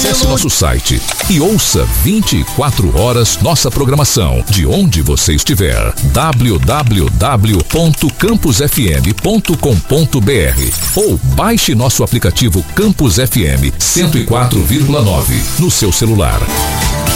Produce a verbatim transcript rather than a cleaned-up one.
Acesse nosso site e ouça vinte e quatro horas nossa programação, de onde você estiver. w w w ponto campus f m ponto com ponto b r ou baixe nosso aplicativo Campus F M cento e quatro vírgula nove no seu celular.